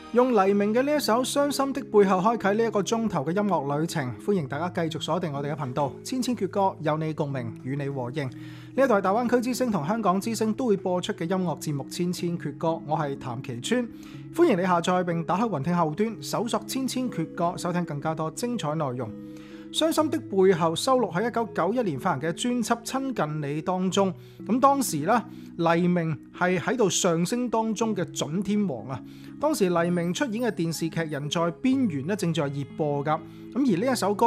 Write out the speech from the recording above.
用黎明嘅呢一首《傷心的背後》開啟呢一個鐘頭嘅音樂旅程，歡迎大家繼續鎖定我哋嘅頻道，千千闕歌有你共鳴，與你和應。呢一度係大灣區之聲同香港之聲都會播出嘅音樂節目《千千闕歌》，我係譚其川，歡迎你下載並打開雲聽後端，搜索《千千闕歌》，收聽更加多精彩內容。傷心的背後收錄喺1991年發行嘅專輯《親近你》當中，咁當時咧黎明係喺度上升當中嘅準天王啊！當時黎明出演嘅電視劇《人在邊緣》咧正在熱播噶，咁而呢一首歌